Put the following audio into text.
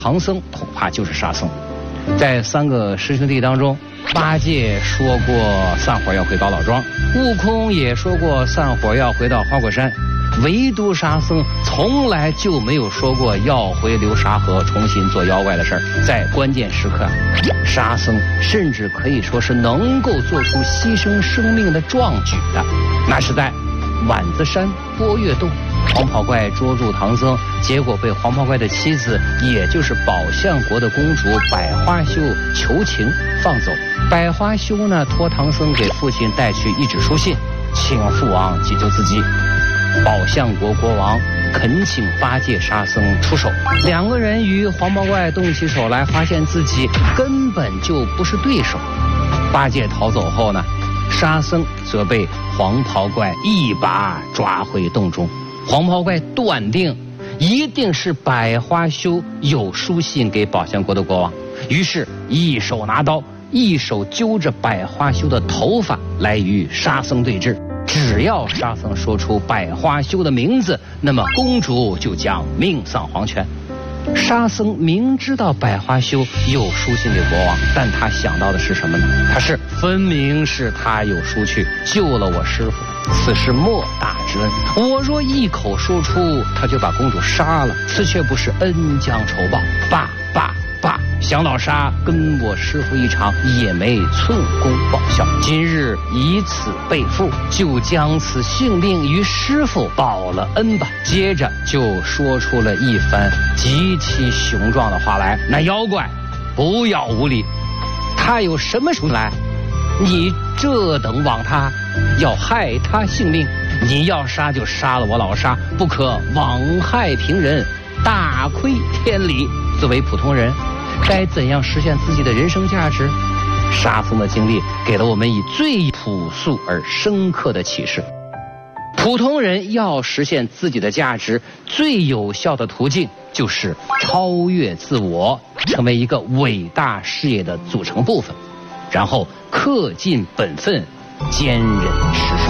唐僧恐怕就是沙僧。在三个师兄弟当中，八戒说过散伙要回高老庄，悟空也说过散伙要回到花果山，唯独沙僧从来就没有说过要回流沙河重新做妖怪的事儿。在关键时刻，沙僧甚至可以说是能够做出牺牲生命的壮举的。那是在碗子山波月洞，黄袍怪捉住唐僧，结果被黄袍怪的妻子，也就是宝象国的公主百花羞求情放走。百花羞呢，托唐僧给父亲带去一纸书信，请父王解救自己。宝象国国王恳请八戒、沙僧出手，两个人与黄袍怪动起手来，发现自己根本就不是对手。八戒逃走后呢，沙僧则被黄袍怪一把抓回洞中。黄袍怪断定一定是百花羞有书信给宝象国的国王，于是一手拿刀，一手揪着百花羞的头发来与沙僧对峙。只要沙僧说出百花羞的名字，那么公主就将命丧黄泉。沙僧明知道百花羞有书信给国王，但他想到的是什么呢？分明是他有书去救了我师父，此事莫大之恩，我若一口说出，他就把公主杀了，此却不是恩将仇报。爸，想老沙跟我师父一场，也没寸功报效，今日以此背负，就将此性命于师父报了恩吧。接着就说出了一番极其雄壮的话来：那妖怪不要无礼，他有什么出来？你这等枉他，要害他性命，你要杀就杀了我老沙，不可枉害平人，大亏天理。作为普通人，该怎样实现自己的人生价值？沙僧的经历给了我们以最朴素而深刻的启示。普通人要实现自己的价值，最有效的途径就是超越自我，成为一个伟大事业的组成部分，然后恪尽本分，坚忍实顺。